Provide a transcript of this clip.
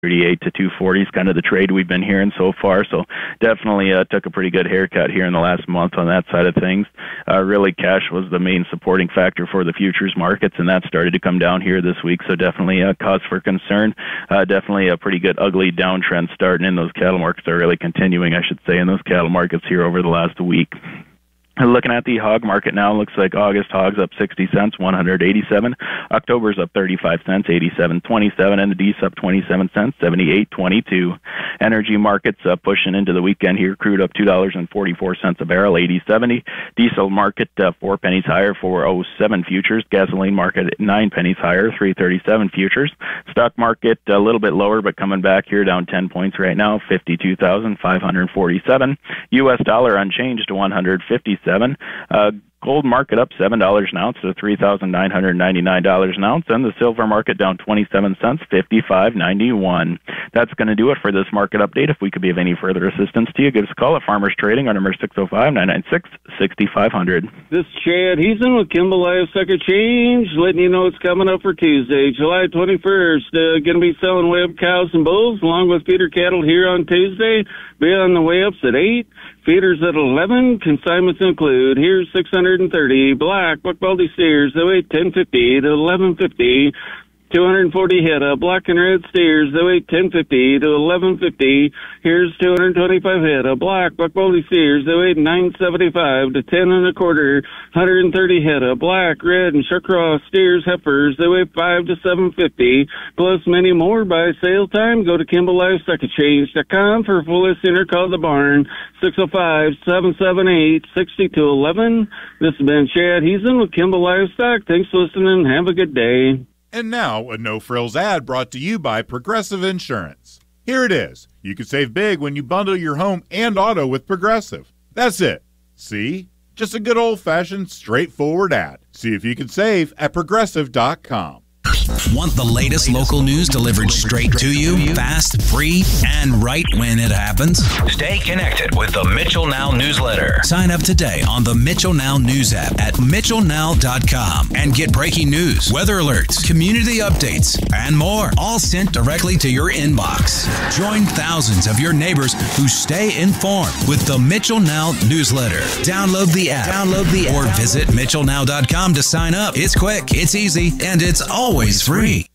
238 to 240 is kind of the trade we've been hearing so far. So definitely took a pretty good haircut here in the last month on that side of things. Really, cash was the main supporting factor for the futures markets, and that started to come down here this week. So definitely cause for concern. Definitely a pretty good ugly downtrend starting in those cattle markets are really continuing, I should say, in those cattle markets here over the last week. Looking at the hog market now, looks like August hogs up 60 cents, 187. October's up 35 cents, 87.27, and the D's up 27 cents, 78.22. Energy markets pushing into the weekend here. Crude up $2.44 a barrel, 80.70. Diesel market 4 pennies higher, 4.07 futures. Gasoline market 9 pennies higher, 3.37 futures. Stock market a little bit lower, but coming back here, down 10 points right now, 52,547. U.S. dollar unchanged to 157. Gold market up $7 an ounce to $3,999 an ounce, and the silver market down 27 cents, $55.91. That's going to do it for this market update. If we could be of any further assistance to you, give us a call at Farmers Trading on number 605-996-6500. This is Chad Heason with Kimball Livestock Exchange, letting you know it's coming up for Tuesday, July 21st. Going to be selling way up cows and bulls along with feeder cattle here on Tuesday. Be on the way ups at 8. Feeders at 11. Consignments include, here's 630 black buck baldy steers. They weigh 1050 to 1150. 240 head of black and red steers. They weigh 1050 to 1150. Here's 225 head of black buck baldy steers. They weigh 975 to 10 and a quarter. 130 head of black, red, and Shawcross steers, heifers. They weigh 5 to 750. Plus many more by sale time. Go to KimballLivestockExchange.com for a full listing or call the barn 605-778-6211. This has been Chad Heason with Kimball Livestock. Thanks for listening. Have a good day. And now, a no-frills ad brought to you by Progressive Insurance. Here it is. You can save big when you bundle your home and auto with Progressive. That's it. See? Just a good old-fashioned, straightforward ad. See if you can save at Progressive.com. Want the latest local news delivered straight to you, fast, free, and right when it happens? Stay connected with the Mitchell Now newsletter. Sign up today on the Mitchell Now news app at mitchellnow.com and get breaking news, weather alerts, community updates, and more, all sent directly to your inbox. Join thousands of your neighbors who stay informed with the Mitchell Now newsletter. Download the app, or visit mitchellnow.com to sign up. It's quick, it's easy, and it's always free.